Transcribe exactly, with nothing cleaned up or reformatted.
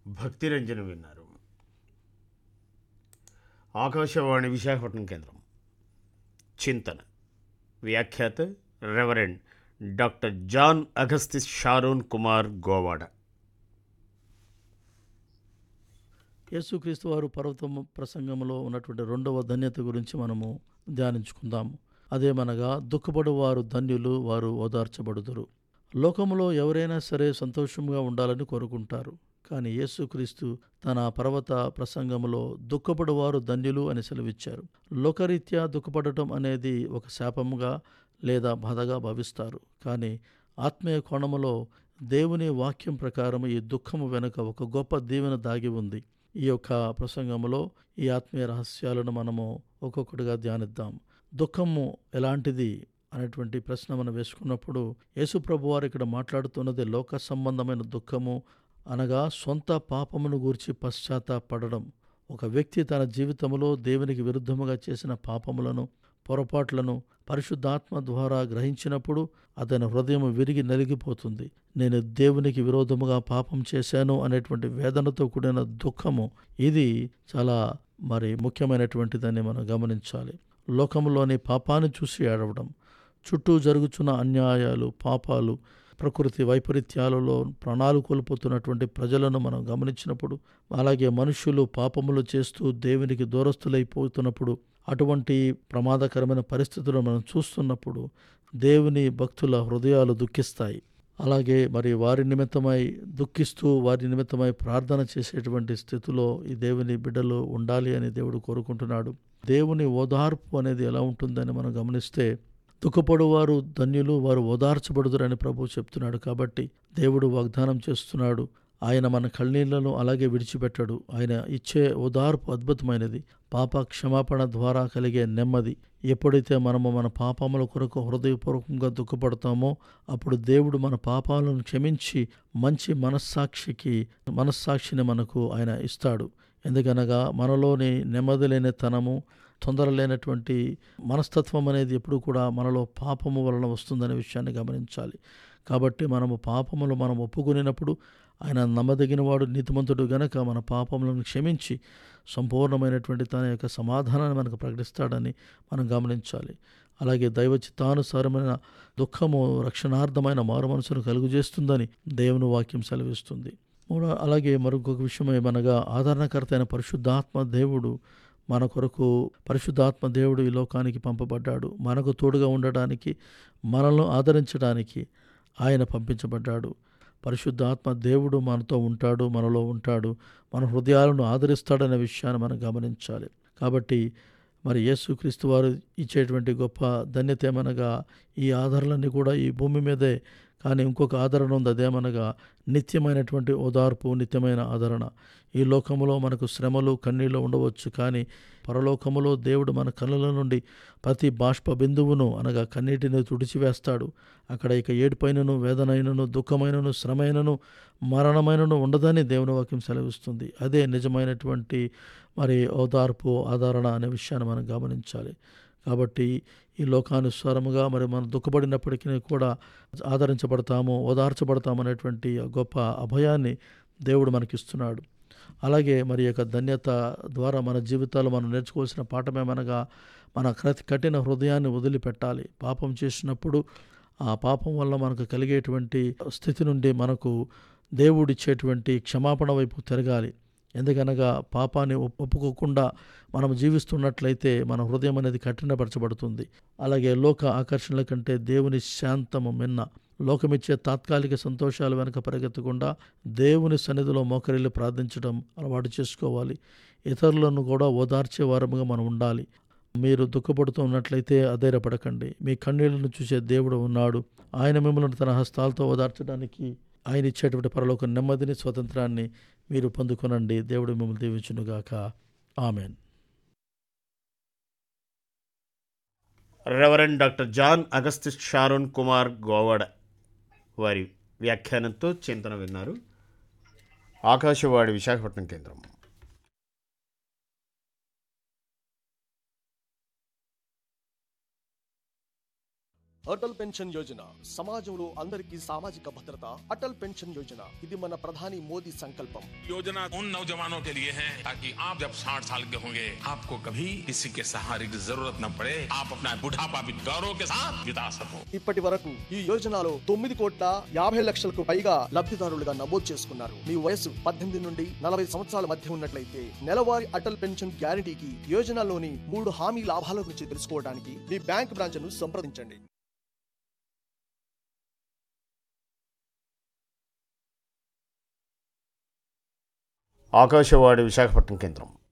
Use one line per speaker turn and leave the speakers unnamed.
భక్తి రంజన విన్నారు. ఆకాశవాణి విశాఖపట్నం కేంద్రం. చింతన. వ్యాఖ్యాత reverend doctor John అగస్టిస్ Sharon Kumar Govada.
యేసుక్రీస్తు వారు పర్వతం ప్రసంగంలో ఉన్నటువంటి రెండవ ధన్యత గురించి మనము ధ్యానించుకుందాము. అదేమనగా దుఃఖపడువారు ధన్యులు, వారు ఓదార్చబడుదురు. లోకములో ఎవరైనా సరే సంతోషంగా ఉండాలని కోరుకుంటారు. కానీ యేసుక్రీస్తు తన పర్వత ప్రసంగంలో దుఃఖపడువారు ధన్యులు అని సెలవిచ్చారు. లోకరీత్యా దుఃఖపడటం అనేది ఒక శాపముగా లేదా బాధగా భావిస్తారు. కానీ ఆత్మీయ కోణములో దేవుని వాక్యం ప్రకారం ఈ దుఃఖము వెనుక ఒక గొప్ప దీవెన దాగి ఉంది. ఈ యొక్క ప్రసంగంలో ఈ ఆత్మీయ రహస్యాలను మనము ఒక్కొక్కటిగా ధ్యానిద్దాం. దుఃఖము ఎలాంటిది అనేటువంటి ప్రశ్న మనం వేసుకున్నప్పుడు యేసు ప్రభు వారు ఇక్కడ మాట్లాడుతున్నది లోక సంబంధమైన దుఃఖము, అనగా సొంత పాపమును గూర్చి పశ్చాత్తాపడడం. ఒక వ్యక్తి తన జీవితంలో దేవునికి విరుద్ధముగా చేసిన పాపములను, పొరపాట్లను పరిశుద్ధాత్మ ద్వారా గ్రహించినప్పుడు అతని హృదయం విరిగి నలిగిపోతుంది. నేను దేవునికి విరోధముగా పాపం చేశాను అనేటువంటి వేదనతో కూడిన దుఃఖము, ఇది చాలా మరి ముఖ్యమైనటువంటిదని మనం గమనించాలి. లోకంలోని పాపాన్ని చూసి ఏడవడం, చుట్టూ జరుగుతున్న అన్యాయాలు, పాపాలు, ప్రకృతి వైపరీత్యాలలో ప్రాణాలు కోల్పోతున్నటువంటి ప్రజలను మనం గమనించినప్పుడు, అలాగే మనుషులు పాపములు చేస్తూ దేవునికి దూరస్తులైపోతున్నప్పుడు, అటువంటి ప్రమాదకరమైన పరిస్థితులను మనం చూస్తున్నప్పుడు దేవుని భక్తుల హృదయాలు దుఃఖిస్తాయి. అలాగే మరి వారి నిమిత్తమై దుఃఖిస్తూ వారి నిమిత్తమై ప్రార్థన చేసేటువంటి స్థితిలో ఈ దేవుని బిడ్డలు ఉండాలి అని దేవుడు కోరుకుంటున్నాడు. దేవుని ఓదార్పు అనేది ఎలా ఉంటుందని మనం గమనిస్తే, దుఃఖపడువారు ధన్యులు, వారు ఓదార్చబడుదురని ప్రభువు చెప్తున్నాడు. కాబట్టి దేవుడు వాగ్దానం చేస్తున్నాడు, ఆయన మన కన్నీళ్లను అలాగే విడిచిపెట్టడు. ఆయన ఇచ్చే ఓదార్పు అద్భుతమైనది. పాప క్షమాపణ ద్వారా కలిగే నెమ్మది. ఎప్పుడైతే మనము మన పాపముల కొరకు హృదయపూర్వకంగా దుఃఖపడతామో అప్పుడు దేవుడు మన పాపాలను క్షమించి మంచి మనస్సాక్షికి మనస్సాక్షిని మనకు ఆయన ఇస్తాడు. ఎందుకనగా మనలోని నెమ్మది లేని తనము, తొందర లేనటువంటి మనస్తత్వం అనేది ఎప్పుడు కూడా మనలో పాపము వలన వస్తుందనే విషయాన్ని గమనించాలి. కాబట్టి మనము పాపములు మనం ఒప్పుకునేటప్పుడు ఆయన నమ్మదగినవాడు, నీతిమంతుడు గనక మన పాపములను క్షమించి సంపూర్ణమైనటువంటి తన యొక్క సమాధానాన్ని మనకు ప్రకటిస్తాడని మనం గమనించాలి. అలాగే దైవ చిత్తానుసారమైన దుఃఖము రక్షణార్థమైన మారు మనసును కలుగజేస్తుందని దేవుని వాక్యం సెలవిస్తుంది. అలాగే మరొక విషయం ఏమనగా ఆదరణకర్త అయిన పరిశుద్ధాత్మ దేవుడు మన కొరకు పరిశుద్ధాత్మ దేవుడు ఈ లోకానికి పంపబడ్డాడు. మనకు తోడుగా ఉండడానికి, మనల్ని ఆదరించడానికి ఆయన పంపించబడ్డాడు. పరిశుద్ధాత్మ దేవుడు మనతో ఉంటాడు, మనలో ఉంటాడు, మన హృదయాలను ఆదరిస్తాడనే విషయాన్ని మనం గమనించాలి. కాబట్టి మరి యేసుక్రీస్తు వారు ఇచ్చేటువంటి గొప్ప ధన్యత ఏమనగా ఈ ఆదరణలన్నీ కూడా ఈ భూమి మీదే. కానీ ఇంకొక ఆదరణ ఉంది, అదేమనగా నిత్యమైనటువంటి ఓదార్పు, నిత్యమైన ఆదరణ. ఈ లోకములో మనకు శ్రమలు, కన్నీళ్ళు ఉండవచ్చు, కానీ పరలోకములో దేవుడు మన కళ్ళల నుండి ప్రతి బాష్ప బిందువును అనగా కన్నీటిని తుడిచివేస్తాడు. అక్కడ ఇక ఏడుపైనను, వేదనైనను, దుఃఖమైనను, శ్రమైనను, మరణమైనను ఉండదని దేవుని వాక్యం సెలవిస్తుంది. అదే నిజమైనటువంటి మరి ఓదార్పు, ఆదరణ అనే విషయాన్ని మనం గమనించాలి. కాబట్టి ఈ లోకానుసారముగా మరి మనం దుఃఖపడినప్పటికీ కూడా ఆదరించబడతాము, ఓదార్చబడతాము అనేటువంటి గొప్ప అభయాన్ని దేవుడు మనకిస్తున్నాడు. అలాగే మరి యొక్క ధన్యత ద్వారా మన జీవితాలు మనం నేర్చుకోవాల్సిన పాఠమేమనగా మన కఠిన హృదయాన్ని వదిలిపెట్టాలి. పాపం చేసినప్పుడు ఆ పాపం వల్ల మనకు కలిగేటువంటి స్థితి నుండి మనకు దేవుడిచ్చేటువంటి క్షమాపణ వైపు తిరగాలి. ఎందుకనగా పాపాన్ని ఒప్పుకోకుండా మనం జీవిస్తున్నట్లయితే మన హృదయం అనేది కఠినపరచబడుతుంది. అలాగే లోక ఆకర్షణల కంటే దేవుని శాంతము మిన్న. లోకమిచ్చే తాత్కాలిక సంతోషాలు వెనక పరిగెత్తకుండా దేవుని సన్నిధిలో మోకరిల్లి ప్రార్థించడం అలవాటు చేసుకోవాలి. ఇతరులను కూడా ఓదార్చే వారముగా మనం ఉండాలి. మీరు దుఃఖపడుతూ ఉన్నట్లయితే అధైర్యపడకండి. మీ కన్నీళ్లను చూసే దేవుడు ఉన్నాడు. ఆయన మిమ్మల్ని తన హస్తాలతో ఓదార్చడానికి ఆయన ఇచ్చేటువంటి పరలోక నెమ్మదిని, స్వతంత్రాన్ని మీరు పొందుకొనండి. దేవుడు మిమ్మల్ని దీవించునుగాక. Amen.
Reverend doctor John అగస్టిస్ Sharon Kumar Govada వారి వ్యాఖ్యానంతో చింతన విన్నారు. ఆకాశవాణి విశాఖపట్నం కేంద్రం.
అటల్ పెన్షన్ యోజన సమాజంలో అందరికీ సామాజిక భద్రత. అటల్ పెన్షన్ యోజన ఇది మన ప్రధాని మోదీ సంకల్పం.
योजना उन नौजवानों के लिए है ताकि आप जब साठ साल के होंगे आपको कभी किसी के सहारे की जरूरत न पड़े, आप अपना बुढ़ापा भी गौरव के साथ बिता सको.
ఇప్పటి వరకు ఈ యోజనలో తొమ్మిది కోట్ల యాభై లక్షలకు పైగా లబ్ధిదారులుగా నమోదు చేసుకున్నారు. మీ వయసు పద్దెనిమిది నుండి నలభై సంవత్సరాల మధ్య ఉన్నట్లయితే నెలవారీ అటల్ పెన్షన్ గ్యారంటీకి యోజనలోని మూడు హామీ లాభాల గురించి తెలుసుకోవడానికి మీ బ్యాంక్ బ్రాంచ్ను సంప్రదించండి.
ఆకాశవాణి విశాఖపట్నం కేంద్రం.